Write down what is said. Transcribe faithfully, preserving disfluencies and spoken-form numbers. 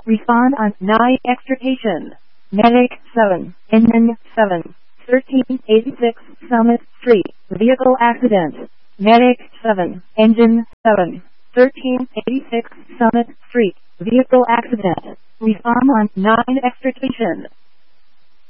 Respond on nine extrication. Medic seven. Engine seven. thirteen eighty-six Summit Street. Vehicle accident. Medic seven. Engine seven. thirteen eighty-six Summit Street. Vehicle accident. Respond on nine extrication.